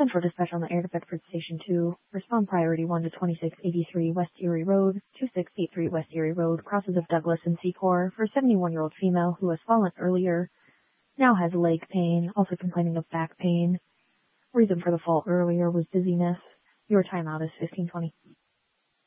Central dispatch on the air to Bedford Station 2. Respond priority 1 to 2683 West Erie Road, 2683 West Erie Road, crosses of Douglas and Secor, for a 71-year-old female who has fallen earlier, now has leg pain, also complaining of back pain. Reason for the fall earlier was dizziness. Your timeout is 15:20.